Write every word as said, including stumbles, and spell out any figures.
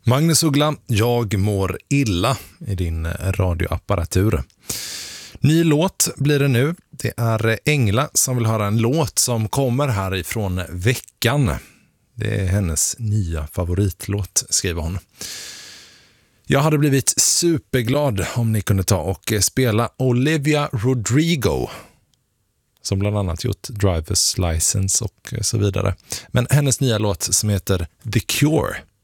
Magnus Uggla, jag mår illa i din radioapparatur. Ny låt blir det nu. Det är Engla som vill höra en låt som kommer härifrån veckan. Det är hennes nya favoritlåt, skriver hon. Jag hade blivit superglad om ni kunde ta och spela Olivia Rodrigo, som bland annat gjort Driver's License och så vidare. Men hennes nya låt som heter The Cure.